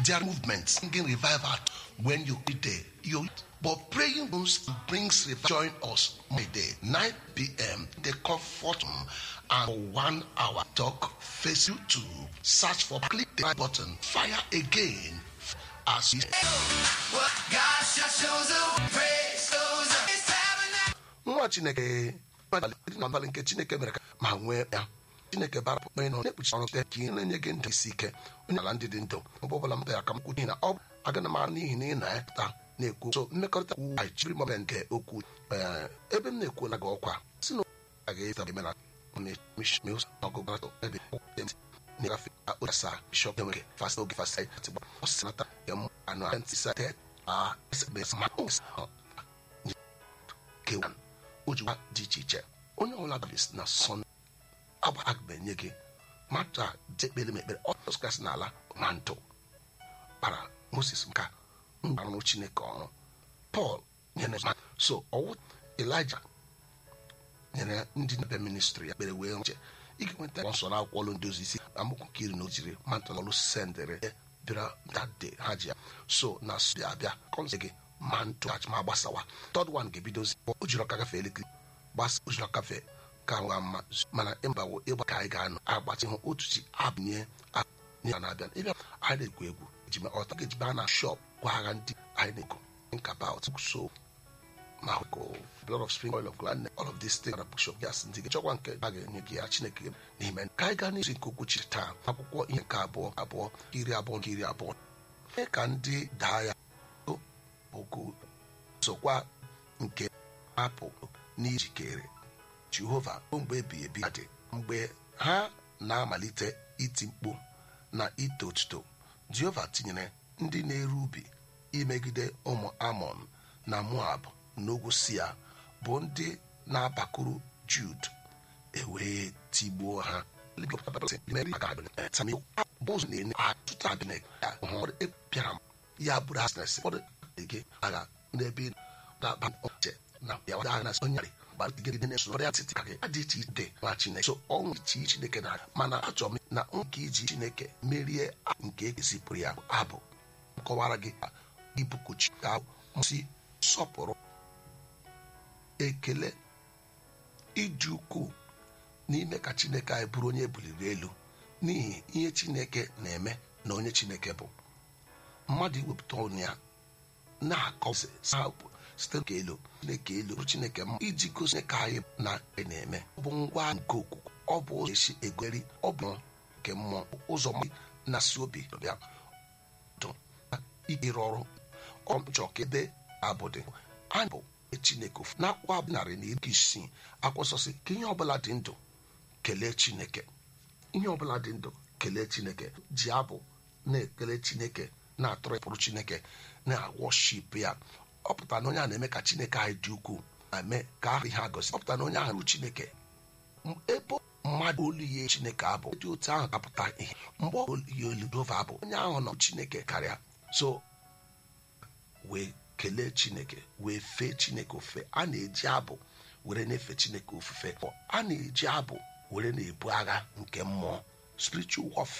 There are movements bringing revival when you read there. But praying brings revival. Join us my day 9 p.m. The comfort and 1 hour talk. Face YouTube. Search for click the right button. Fire again. As you nwa Chineke n'abalị nke Chineke mere ka ma nwee ya Chineke bara onye nọ na-ekpuchi ọrụ ka ị na-enye gị ndụ isi ike onye ala ndị dị ndụ mgbe ọbụla m aka m kwụ n'ihi na ọ aga na mara n'ihi na ị na-epụta na-ekwu so mmekọrịta chiri moment nke okwu ebe m na-ekwuola gị ọkwa si na ga-eza eme na ọgụgụ ebe negafe osa bishop enwere fast oge fast atịgba ọsịnata ya m anụ antisa te sbs ma kewan ojuwa dị iche iche onye ọbụla dabis na son agba agba nye gị mata dekpere mekpere ọtọskasị n'ala ma ntụ para Moses nka mgbarụ Chineke ọrụ Paul nyere so ọwụ Elijah nyere ndị nebe ministry ya kpere wee nche ị ga-enweta nsọ na akwụkwọ ọlụ ndozi isi amụkwu kiri na ojiri mantle ọlụ sendere bịara that day ha ji ya so na abịa kọnse gị ma ntụ ma gbasawa third one ga-ebidozi o jiri ọka gafee elekere gbasa o jiri ọka fee ka nwa mma mana ịmbawo ịgba ka anyị ga-anọ agbatị hụ otu ji abụnye ya na-abịa ịbịa anyị na-egwu egwu ejime ọta ga-ejibe na shop gwa agha ndị anyị na-ego think about so Mahoko, blood of spring, oil of gladness, all of these things are a of gas and chọkwa nke a ga-enye gị ya Chineke n'ime ka anyị gaa n'izu nke okwu chi taa akwụkwọ ihe nke abụọ iri abụọ mee ka ndị daa ya ogo sokwa nke apụ n'ijikere Jehova mgbe ebighị ebi dị mgbe ha na-amalite iti mkpu na ito otuto Jehova tinyere ndị na-eru ubi imegide ụmụ Amọn na Moab n'ugwu Sia bụ ndị na-abakuru Jud ewee tigbuo ha ya bụrụ asịrịsị gị agha n'ebe na ya agha na onyere gbagide n'usoro ya titi ka gị adị iche iche na Chineke so ọnwụ iche Chineke na mana achọrọ m na nke iji Chineke merie nke ezipụrụ ya abụ nkọwara gị ibukuchi ahụ si sọpụrụ ekele iji ukwuu n'ime ka Chineke anyị bụrụ onye buliri elu n'ihi ihe Chineke na-eme na onye Chineke bụ mmadụ iwepụta ọnụ ya na-akọzi site nke elu Chineke elu Chineke m iji gosi ka anyị na-eme ọ bụ ngwa nke okwukwe ọ bụ ụzọ esi egweri ọ bụ nke mmụọ ụzọ na si obi bịa ịrụ ọrụ ọ chọrọ ka ebe abụdị anyị bụ Chineke ofu n'akwụkwọ abụnarị na iri isii akwụsọsị ka ihe ọbụla dị ndụ kelee Chineke ihe ọbụla dị ndụ kelee Chineke ji abụ na-ekele Chineke na-atụrụ ịpụrụ Chineke na-worship ya ọ pụtara na onye a na-eme ka Chineke anyị dị ukwuu na-eme ka ahụ ihe agọzi ọ pụtara na onye ahụ Chineke ebe mmadụ olu ya Chineke abụ dị otu ahụ kapụta ihe mgbe olu ya olu Jehova abụ onye ahụ nọ Chineke karịa so wee kelee Chineke wee fee Chineke ofufe a na-eji abụ were na-efe Chineke ofufe a na-eji abụ were na-ebu agha nke mmụọ spiritual warfare